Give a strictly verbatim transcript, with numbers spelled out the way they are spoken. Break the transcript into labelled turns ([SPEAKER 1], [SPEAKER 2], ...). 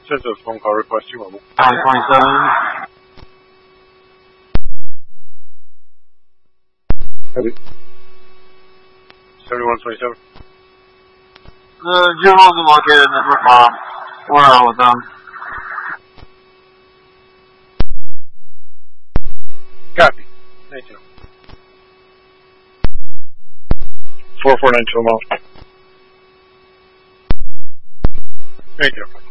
[SPEAKER 1] Sent a phone call request to mobile.
[SPEAKER 2] nine twenty-seven.
[SPEAKER 1] Heavy. seventy-one twenty-seven.
[SPEAKER 2] The juveniles are located in the uh, we're out with them.
[SPEAKER 1] Copy. Thank you. four four nine two, I'm out. Thank you.